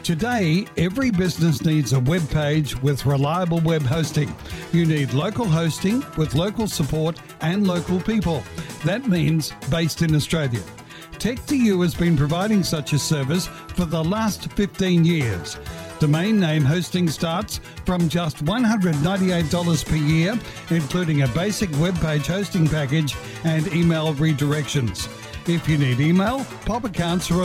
Today, every business needs a web page with reliable web hosting. You need local hosting with local support and local people. That means based in Australia. Tech2U has been providing such a service for the last 15 years. Domain name hosting starts from just $198 per year, including a basic web page hosting package and email redirections. If you need email, pop accounts are